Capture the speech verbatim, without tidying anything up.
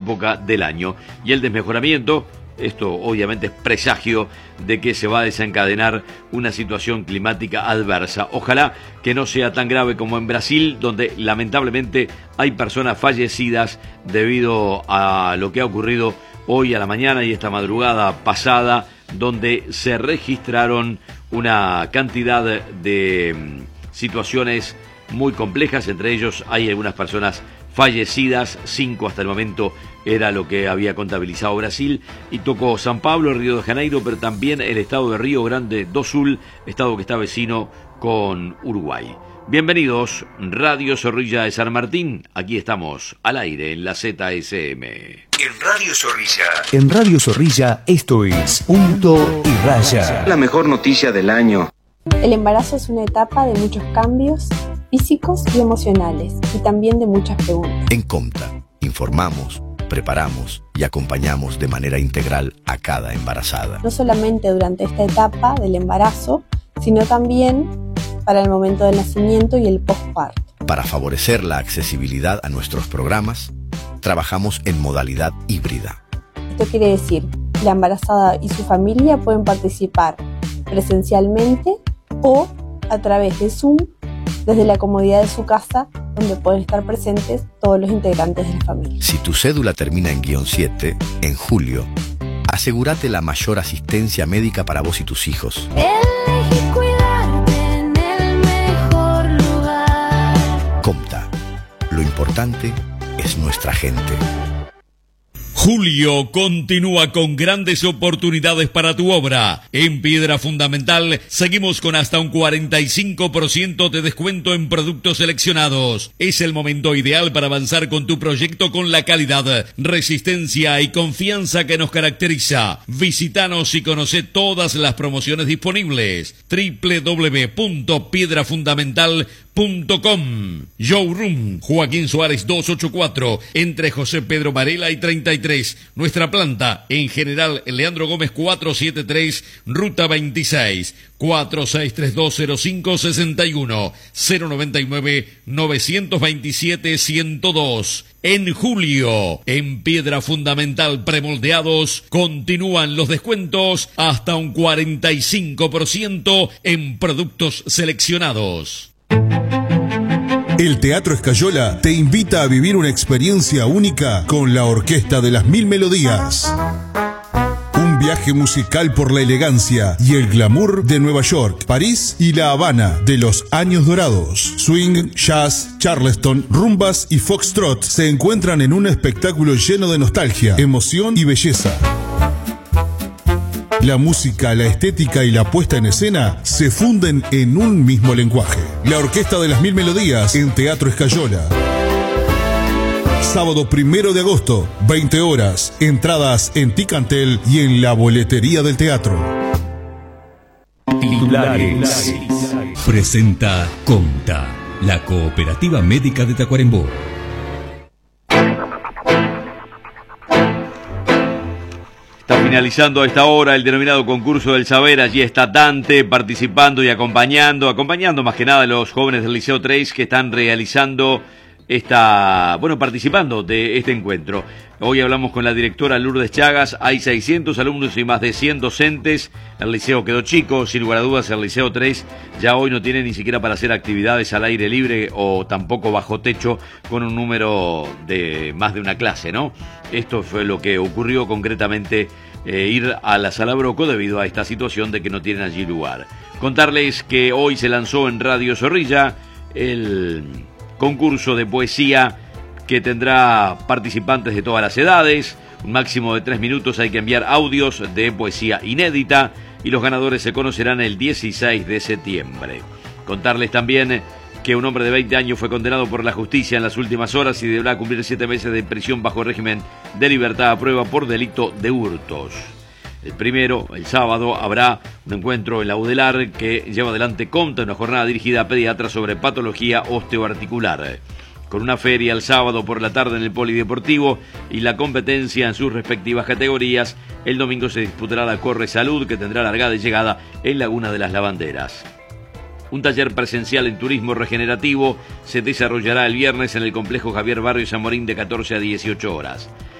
época del año. Y el desmejoramiento, esto obviamente es presagio de que se va a desencadenar una situación climática adversa. Ojalá que no sea tan grave como en Brasil, donde lamentablemente hay personas fallecidas debido a lo que ha ocurrido hoy a la mañana y esta madrugada pasada, donde se registraron una cantidad de situaciones muy complejas. Entre ellos hay algunas personas fallecidas, cinco hasta el momento era lo que había contabilizado Brasil, y tocó San Pablo, Río de Janeiro, pero también el estado de Río Grande do Sul, estado que está vecino con Uruguay. Bienvenidos, Radio Zorrilla de San Martín, aquí estamos al aire en la Z S M. En Radio Zorrilla. En Radio Zorrilla esto es Punto y Raya. La mejor noticia del año. El embarazo es una etapa de muchos cambios físicos y emocionales, y también de muchas preguntas. En Comta informamos, preparamos y acompañamos de manera integral a cada embarazada. No solamente durante esta etapa del embarazo, sino también para el momento del nacimiento y el posparto. Para favorecer la accesibilidad a nuestros programas, trabajamos en modalidad híbrida. Esto quiere decir, la embarazada y su familia pueden participar presencialmente o a través de Zoom, desde la comodidad de su casa, donde pueden estar presentes todos los integrantes de la familia. Si tu cédula termina en guión siete, en julio, asegúrate la mayor asistencia médica para vos y tus hijos. Elegí cuidarte en el mejor lugar. Comta, lo importante es nuestra gente. Julio continúa con grandes oportunidades para tu obra. En Piedra Fundamental seguimos con hasta un cuarenta y cinco por ciento de descuento en productos seleccionados. Es el momento ideal para avanzar con tu proyecto con la calidad, resistencia y confianza que nos caracteriza. Visítanos y conoce todas las promociones disponibles. doble u doble u doble u punto piedra fundamental punto com. Showroom Joaquín Suárez doscientos ochenta y cuatro, entre José Pedro Varela y treinta y tres. Nuestra planta en General Leandro Gómez cuatrocientos setenta y tres, Ruta veintiséis, cuatro seis tres dos cero cinco seis uno, cero nueve nueve nueve dos siete uno cero dos. En julio, en Piedra Fundamental Premoldeados, continúan los descuentos hasta un cuarenta y cinco por ciento en productos seleccionados. El Teatro Escayola te invita a vivir una experiencia única con la Orquesta de las Mil Melodías. Un viaje musical por la elegancia y el glamour de Nueva York, París y La Habana de los años dorados. Swing, jazz, charleston, rumbas y foxtrot se encuentran en un espectáculo lleno de nostalgia, emoción y belleza. La música, la estética y la puesta en escena se funden en un mismo lenguaje. La Orquesta de las Mil Melodías en Teatro Escayola. Sábado primero de agosto, veinte horas. Entradas en Ticantel y en la boletería del teatro. Titulares. Presenta Comta, la cooperativa médica de Tacuarembó. Está finalizando a esta hora el denominado concurso del saber. Allí está Dante participando y acompañando, acompañando más que nada a los jóvenes del Liceo tres que están realizando esta, bueno, participando de este encuentro. Hoy hablamos con la directora Lourdes Chagas. Hay seiscientos alumnos y más de cien docentes. El liceo quedó chico, sin lugar a dudas. El Liceo tres ya hoy no tiene ni siquiera para hacer actividades al aire libre o tampoco bajo techo con un número de más de una clase, ¿no? Esto fue lo que ocurrió concretamente, eh, ir a la Sala Broco debido a esta situación de que no tienen allí lugar. Contarles que hoy se lanzó en Radio Zorrilla el concurso de poesía que tendrá participantes de todas las edades. Un máximo de tres minutos, hay que enviar audios de poesía inédita y los ganadores se conocerán el dieciséis de septiembre. Contarles también que un hombre de veinte años fue condenado por la justicia en las últimas horas y deberá cumplir siete meses de prisión bajo régimen de libertad a prueba por delito de hurtos. El primero, el sábado, habrá un encuentro en la UDELAR que lleva adelante Comta, una jornada dirigida a pediatras sobre patología osteoarticular. Con una feria el sábado por la tarde en el Polideportivo y la competencia en sus respectivas categorías, el domingo se disputará la Corre Salud, que tendrá largada y llegada en Laguna de las Lavanderas. Un taller presencial en turismo regenerativo se desarrollará el viernes en el complejo Javier Barrios Zamorín de catorce a dieciocho horas.